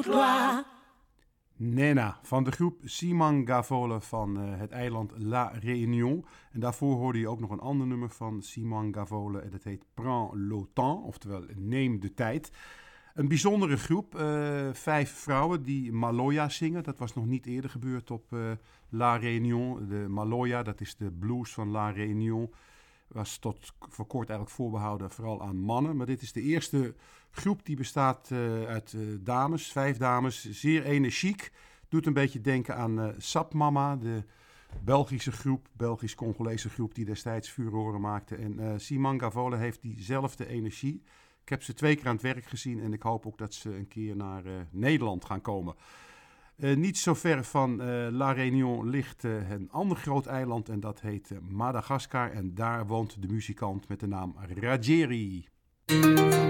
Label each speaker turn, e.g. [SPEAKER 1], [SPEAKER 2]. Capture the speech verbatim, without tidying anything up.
[SPEAKER 1] Nena, van de groep Simangavole van uh, het eiland La Réunion. En daarvoor hoorde je ook nog een ander nummer van Simangavole. En dat heet Prends le temps, oftewel Neem de tijd. Een bijzondere groep, uh, vijf vrouwen die Maloya zingen. Dat was nog niet eerder gebeurd op uh, La Réunion. De Maloya, dat is de blues van La Réunion. Was tot voor kort eigenlijk voorbehouden vooral aan mannen. Maar dit is de eerste groep die bestaat uh, uit uh, dames, vijf dames. Zeer energiek. Doet een beetje denken aan uh, Sap Mama, de Belgische groep, Belgisch-Congolese groep die destijds furoren maakte. En uh, Simangavole heeft diezelfde energie. Ik heb ze twee keer aan het werk gezien en ik hoop ook dat ze een keer naar uh, Nederland gaan komen. Uh, niet zo ver van uh, La Réunion ligt uh, een ander groot eiland en dat heet uh, Madagaskar. En daar woont de muzikant met de naam Rajeri.